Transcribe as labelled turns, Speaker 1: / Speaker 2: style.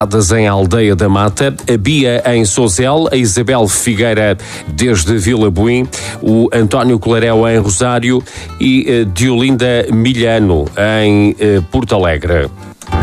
Speaker 1: em Aldeia da Mata, a Bia em Sozel, a Isabel Figueira desde Vila Buim, o António Clarel em Rosário e Diolinda Milhano em Porto Alegre.